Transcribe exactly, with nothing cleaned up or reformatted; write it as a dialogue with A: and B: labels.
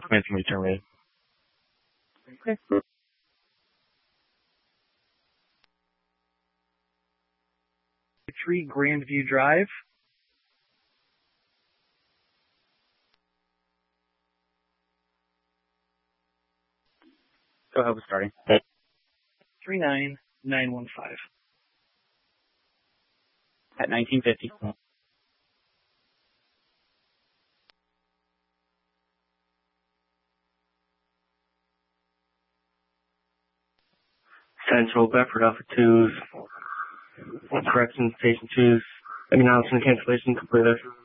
A: Commencing return.
B: Okay. Three Grandview Drive.
C: Go ahead with starting.
B: Three nine nine one five.
C: At nineteen fifty.
A: Central, Bedford Alpha twos. Correction, station twos. I mean, announcement cancellation completed.